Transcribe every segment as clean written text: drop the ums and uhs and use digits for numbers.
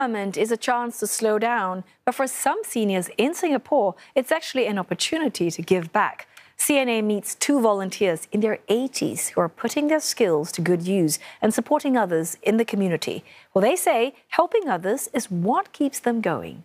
Is a chance to slow down, but for some seniors in Singapore, it's actually an opportunity to give back. CNA meets two volunteers in their 80s who are putting their skills to good use and supporting others in the community. Well, they say helping others is what keeps them going.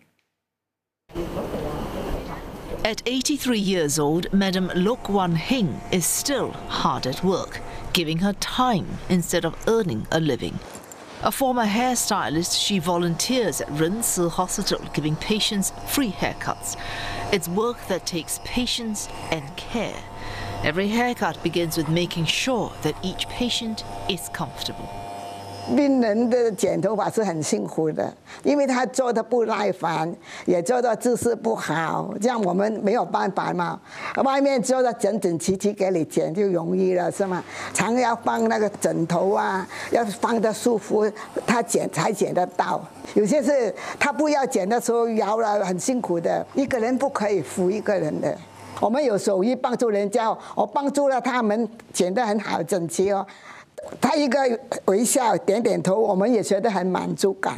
At 83 years old, Madam Lok Wan Heng is still hard at work, giving her time instead of earning a living. A former hairstylist, she volunteers at Ren Si Hospital, giving patients free haircuts. It's work that takes patience and care. Every haircut begins with making sure that each patient is comfortable. 病人的剪头发是很辛苦的，因为他做的不耐烦，也做的姿势不好，这样我们没有办法嘛。外面做的整整齐齐给你剪就容易了，是吗？常要放那个枕头啊，要放得舒服，他剪才剪得到。有些是他不要剪的时候摇了，很辛苦的，一个人不可以扶一个人的。我们有手艺帮助人家，我帮助了他们剪得很好整齐哦。 他一个微笑，点点头，我们也觉得很满足感。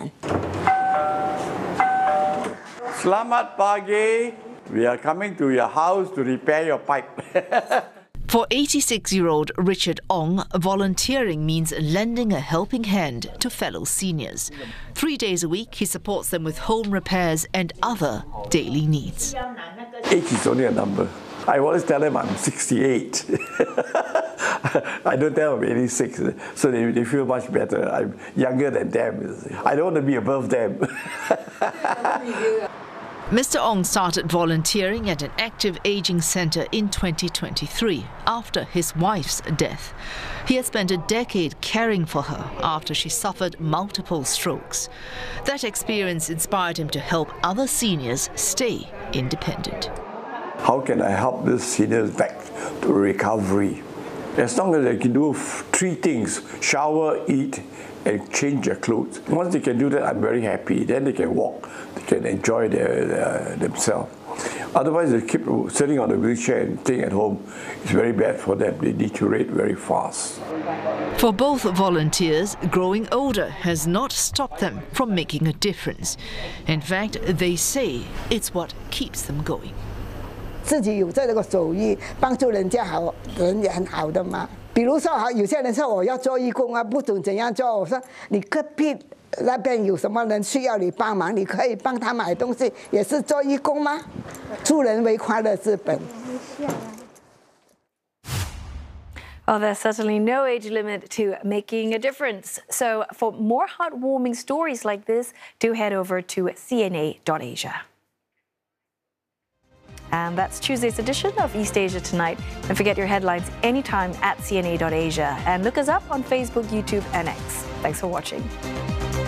Selamat pagi. We are coming to your house to repair your pipe. For 86-year-old Richard Ong, volunteering means lending a helping hand to fellow seniors. 3 days a week, he supports them with home repairs and other daily needs. Age is only a number. I always tell them I'm 68. I don't tell them I'm 86, so they feel much better. I'm younger than them. I don't want to be above them. Mr. Ong started volunteering at an active aging centre in 2023 after his wife's death. He had spent a decade caring for her after she suffered multiple strokes. That experience inspired him to help other seniors stay independent. How can I help these seniors back to recovery? As long as they can do 3 things: shower, eat, and change their clothes. Once they can do that, I'm very happy. Then they can walk, they can enjoy themselves. Otherwise, they keep sitting on the wheelchair and staying at home. It's very bad for them. They deteriorate very fast. For both volunteers, growing older has not stopped them from making a difference. In fact, they say it's what keeps them going. 自己有这个手艺，帮助人家好，人也很好的嘛。比如说，有些人说我要做义工啊，不懂怎样做。我说你隔壁那边有什么人需要你帮忙，你可以帮他买东西，也是做义工吗？助人为快乐之本。 Well, there's certainly no age limit to making a difference. So for more heartwarming stories like this, do head over to CNA.Asia. And that's Tuesday's edition of East Asia Tonight. Don't forget your headlines anytime at CNA.Asia. And look us up on Facebook, YouTube, and X. Thanks for watching.